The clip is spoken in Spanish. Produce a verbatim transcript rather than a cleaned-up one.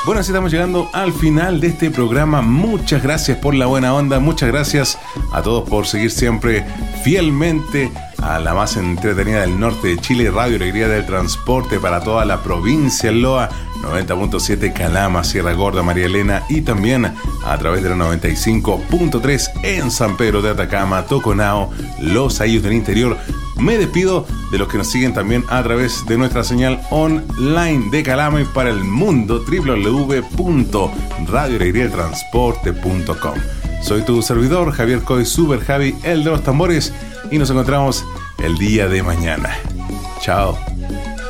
Bueno, así estamos llegando al final de este programa. Muchas gracias por la buena onda. Muchas gracias a todos por seguir siempre fielmente a la más entretenida del norte de Chile, Radio Alegría del Transporte para toda la provincia del Loa, noventa punto siete Calama, Sierra Gorda, María Elena, y también a través de la noventa y cinco punto tres en San Pedro de Atacama, Toconao, Los Ayllus del Interior. Me despido de los que nos siguen también a través de nuestra señal online de Calama y para el mundo, doble u doble u doble u punto radio alegría del transporte punto com. Soy tu servidor, Javier Coy, Super Javi, el de los tambores, y nos encontramos el día de mañana. Chao.